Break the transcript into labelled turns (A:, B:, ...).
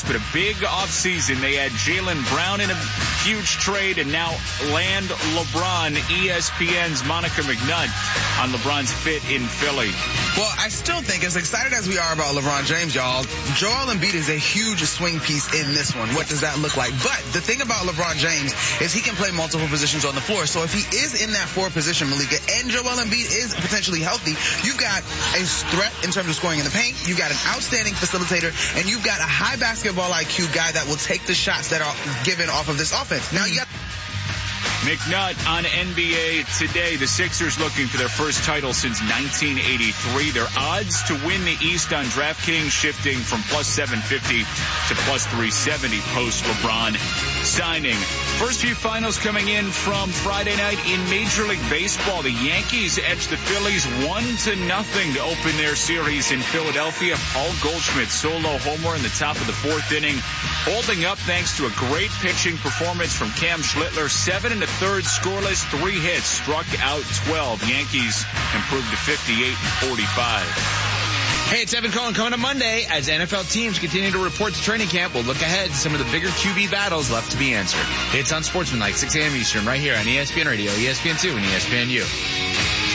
A: but a big offseason. They had Jaylen Brown in a huge trade and now land LeBron. ESPN's Monica McNutt on LeBron's fit in Philly.
B: Well, I still think, as excited as we are about LeBron James, y'all, Joel Embiid is a huge swing piece in this one. What does that look like? But the thing about LeBron James is he can play multiple positions on the floor. So if he is in that four position, Malika, and Joel Embiid is potentially healthy, you've got a threat in terms of scoring in the paint, you've got an outstanding facilitator, and you've got a high basketball IQ guy that will take the shots that are given off of this offense. Now you got
A: McNutt on NBA Today. The Sixers looking for their first title since 1983. Their odds to win the East on DraftKings shifting from plus 750 to plus 370 post LeBron signing. First few finals coming in from Friday night in Major League Baseball. The Yankees edged the Phillies 1-0 to open their series in Philadelphia. Paul Goldschmidt solo homer in the top of the fourth inning, holding up thanks to a great pitching performance from Cam Schlittler. 7 1/3 scoreless, 3 hits, struck out 12. Yankees improved to 58-45.
C: Hey, it's Evan Cohen coming up Monday. As NFL teams continue to report to training camp, we'll look ahead to some of the bigger QB battles left to be answered. It's on Sportsmanlike, 6 a.m. Eastern, right here on ESPN Radio, ESPN2, and ESPNU.